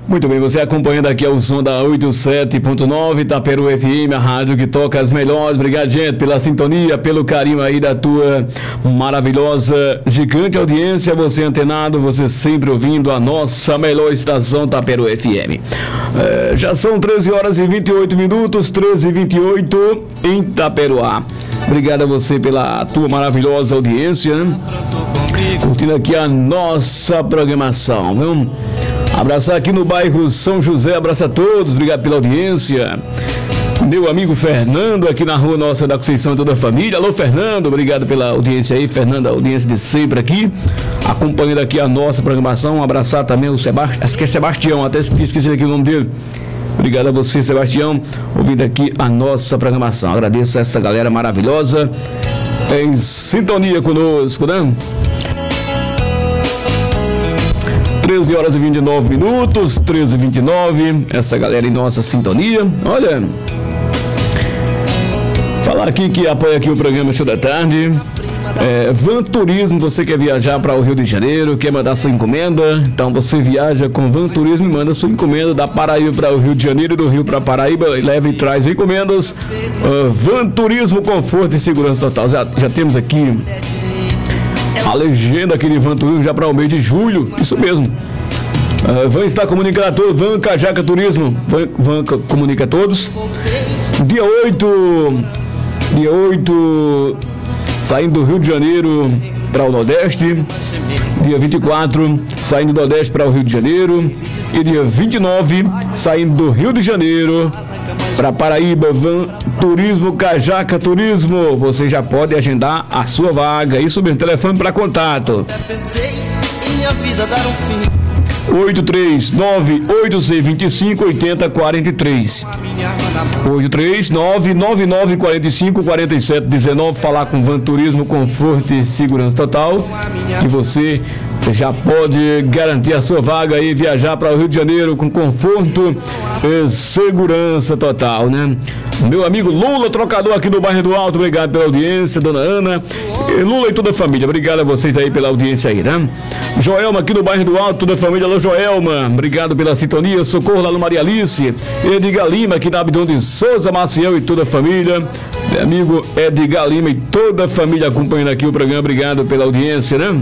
Muito bem, você acompanhando aqui o som da 87.9 Itaperu FM, a rádio que toca as melhores. Obrigado, gente, pela sintonia, pelo carinho aí da tua maravilhosa, gigante audiência. Você antenado, você sempre ouvindo a nossa melhor estação Itaperu FM. Já são 13 horas e 28 minutos, 13h28 em Itaperuá. Obrigado a você pela tua maravilhosa audiência, né? Curtindo aqui a nossa programação, viu? Abraçar aqui no bairro São José, abraço a todos, obrigado pela audiência. Meu amigo Fernando, aqui na rua nossa da Conceição e toda a família. Alô, Fernando, obrigado pela audiência aí, Fernando, a audiência de sempre aqui, acompanhando aqui a nossa programação. Abraçar também o Sebastião, acho que é Sebastião, até esqueci aqui o nome dele. Obrigado a você, Sebastião, ouvindo aqui a nossa programação. Agradeço a essa galera maravilhosa em sintonia conosco, né? 13 horas e 29 minutos, 13h29, essa galera em nossa sintonia. Olha, falar aqui que apoia aqui o programa Show da Tarde. Van Turismo, você quer viajar para o Rio de Janeiro, quer mandar sua encomenda? Então você viaja com Van Turismo e manda sua encomenda da Paraíba para o Rio de Janeiro, do Rio para Paraíba, leva e traz encomendas. Van Turismo, conforto e segurança total. Já temos aqui a legenda aqui de Van Turismo já para o mês de julho, isso mesmo. Van está comunicando a todos, Van Cajaca Turismo, Van comunica a todos. Dia 8, saindo do Rio de Janeiro para o Nordeste. Dia 24, saindo do Nordeste para o Rio de Janeiro. E dia 29, saindo do Rio de Janeiro para Paraíba, Van Turismo, Cajaca Turismo. Você já pode agendar a sua vaga. Isso mesmo, telefone para contato. 839-8625-8043. 839-9945-4719. Falar com Van Turismo, conforto e segurança total. E você já pode garantir a sua vaga e viajar para o Rio de Janeiro com conforto e segurança total, né? Meu amigo Lula, trocador aqui do bairro do Alto, obrigado pela audiência, dona Ana, Lula e toda a família, obrigado a vocês aí pela audiência aí, né? Joelma aqui do bairro do Alto, toda a família, alô Joelma, obrigado pela sintonia, socorro lá no Maria Alice, Edgar Lima aqui na Abdon de Souza, Maciel e toda a família, meu amigo Edgar Lima e toda a família acompanhando aqui o programa, obrigado pela audiência, né?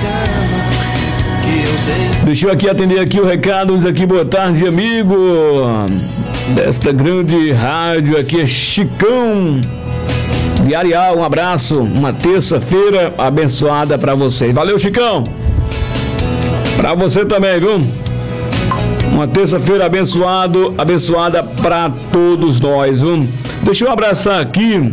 Deixa eu aqui atender aqui o recado, diz aqui, boa tarde, amigo desta grande rádio, aqui é Chicão de Areal, um abraço, uma terça-feira abençoada para você. Valeu, Chicão, para você também, viu? Uma terça-feira abençoada para todos nós, viu? Deixa eu abraçar aqui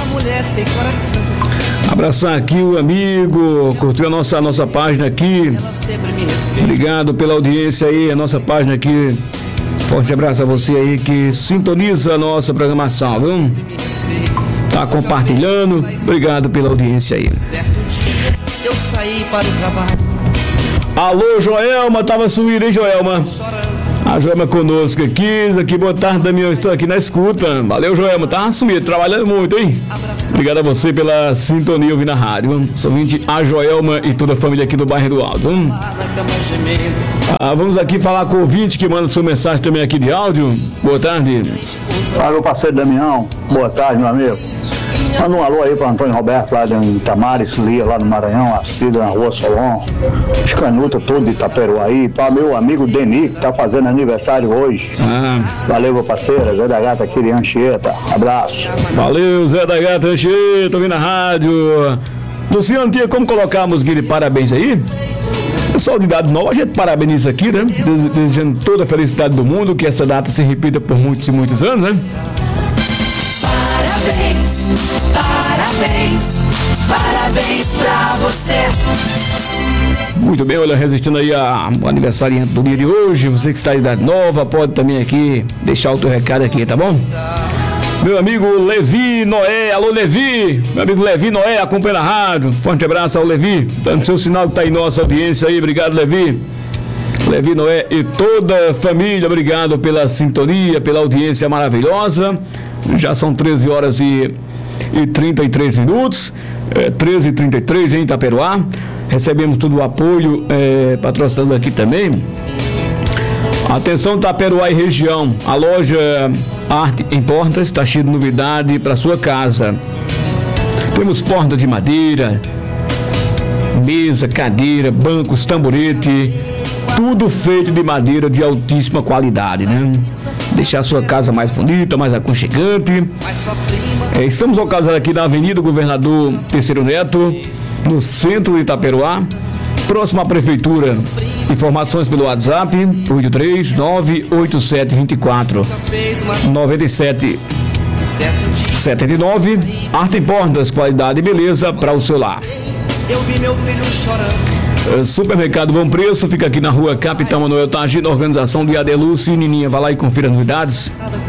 o amigo, curtiu a nossa página aqui, obrigado pela audiência aí, a nossa página aqui, forte abraço a você aí que sintoniza a nossa programação, viu? Tá compartilhando, obrigado pela audiência aí. Eu saí para o trabalho. Alô, Joelma, tava sumido, hein, Joelma? A Joelma conosco aqui, boa tarde, Damião, estou aqui na escuta. Valeu, Joelma, tá sumido, trabalhando muito, hein? Obrigado a você pela sintonia ouvindo na rádio. Sou ouvinte a Joelma e toda a família aqui do bairro do Alto. Vamos aqui falar com o ouvinte que manda sua mensagem também aqui de áudio. Boa tarde. Alô, parceiro Damião, boa tarde, meu amigo. Manda um alô aí para Antônio Roberto lá de Tamares, Lia, lá no Maranhão, a Cida na Rua Solon, os canutas todos de Itaperuaí, para meu amigo Denis, que tá fazendo aniversário hoje. Valeu, meu parceiro, Zé da Gata aqui de Anchieta, abraço. Valeu, Zé da Gata, Anchieta, ouvindo na rádio. Luciano, tinha como colocar a música de parabéns aí? Pessoal de idade nova, a gente parabeniza aqui, né? Desejando toda a felicidade do mundo, que essa data se repita por muitos e muitos anos, né? Parabéns pra você. Muito bem, olha, resistindo aí ao aniversário do dia de hoje, você que está de idade nova, pode também aqui deixar o teu recado aqui, tá bom? Meu amigo Levi Noé, alô Levi, meu amigo Levi Noé, acompanha a rádio, forte abraço ao Levi, dando seu sinal que tá em nossa audiência aí, obrigado Levi Noé e toda a família, obrigado pela sintonia, pela audiência maravilhosa. Já são 13 horas e 33 minutos, 13h33 em Itaperuá. Recebemos todo o apoio, patrocinando aqui também Atenção, Taperoá e região. A loja Arte em Portas está cheia de novidade para sua casa. Temos porta de madeira, mesa, cadeira, bancos, tamborete, tudo feito de madeira de altíssima qualidade, né? Deixar a sua casa mais bonita, mais aconchegante. Estamos localizados aqui na Avenida Governador Terceiro Neto, no centro de Itaperoá, próximo à Prefeitura. Informações pelo WhatsApp 8398779. Arte em Portas, qualidade e beleza para o seu lar. Eu vi meu filho chorando. Supermercado Bom Preço fica aqui na rua Capitão Manuel Tagino, organização de Adelúcio e Nininha. Vai lá e confira as novidades.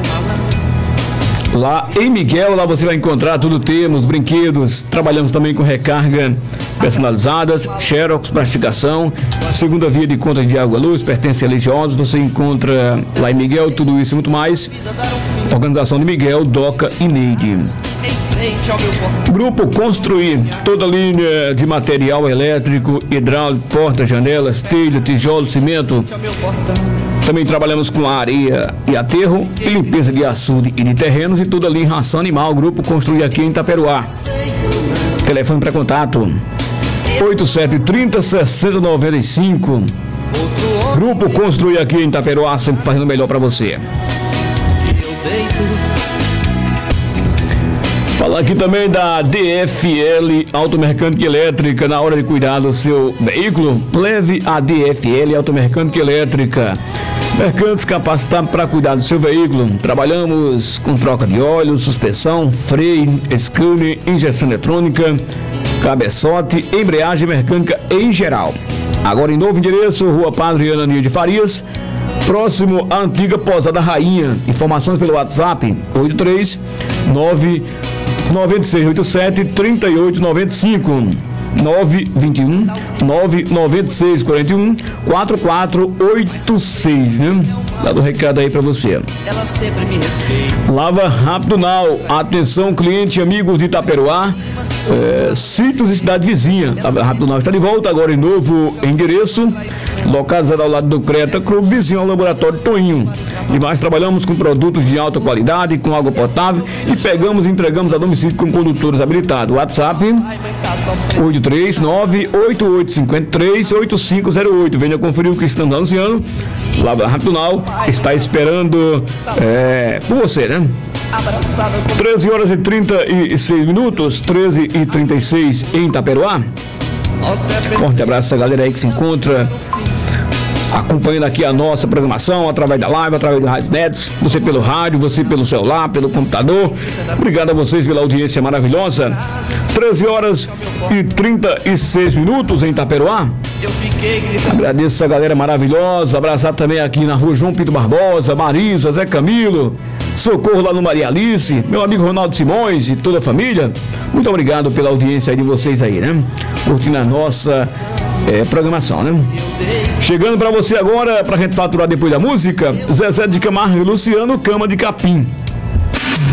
Lá em Miguel, lá você vai encontrar tudo, temos brinquedos, trabalhamos também com recarga personalizadas, xerox, plastificação, segunda via de conta de água, luz, pertences religiosos, você encontra lá em Miguel tudo isso e muito mais. Organização de Miguel, Doca e Neide. Grupo Construir, toda linha de material elétrico, hidráulico, portas, janelas, telha, tijolo, cimento. Também trabalhamos com areia e aterro, e limpeza de açude e de terrenos e toda linha ração animal. Grupo Construir aqui em Itaperoá. Telefone para contato 8730-6095. Grupo Construir aqui em Itaperoá, sempre fazendo o melhor para você. Falar aqui também da DFL Automecânica Elétrica. Na hora de cuidar do seu veículo, leve a DFL Automecânica Elétrica. Mercantes capacitados para cuidar do seu veículo. Trabalhamos com troca de óleo, suspensão, freio, scanner, injeção eletrônica, cabeçote, embreagem mecânica em geral. Agora em novo endereço, Rua Padre Anania de Farias, próximo à antiga Posada Rainha. Informações pelo WhatsApp 83996873895 996414486, né? Dá um recado aí pra você. Ela sempre me respeita. Lava Rápido Now. Atenção, cliente, amigos de Itaperoá, sítios e cidade vizinha. Lava Rápido Now está de volta agora em novo endereço, localizado ao lado do Creta Clube, vizinho ao Laboratório Toinho. E mais trabalhamos com produtos de alta qualidade, com água potável e pegamos e entregamos a domicílio com condutores habilitados. WhatsApp 839-8853-8508. Venha conferir o que estamos anunciando. Lava Rápido Now está esperando por você, né? 13 horas e 36 minutos, 13h36 em Itaperoá. Forte abraço a galera aí que se encontra acompanhando aqui a nossa programação através da live, através do Rádio Nets, você pelo rádio, você pelo celular, pelo computador. Obrigado a vocês pela audiência maravilhosa. 13 horas e 36 minutos em Itaperoá. Agradeço essa galera maravilhosa. Abraçar também aqui na rua João Pinto Barbosa, Marisa, Zé Camilo, Socorro lá no Maria Alice, meu amigo Ronaldo Simões e toda a família. Muito obrigado pela audiência aí de vocês aí, né? Curtindo a nossa programação, né? Chegando pra você agora, pra gente faturar depois da música, Zezé de Camargo e Luciano, Cama de Capim.